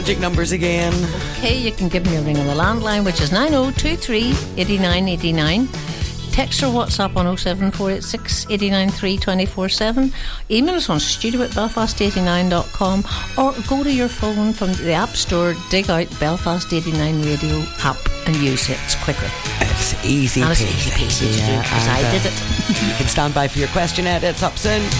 Magic numbers again. Okay, you can give me a ring on the landline, which is 9023 8989. Text or WhatsApp on 07486 893 247. Email us on studio@belfast89.com, or go to your phone from the App Store, dig out Belfast 89 Radio app and use it. It's quicker. It's easy and peasy. It's easy peasy to do, because I did it. You can stand by for your question edits up soon.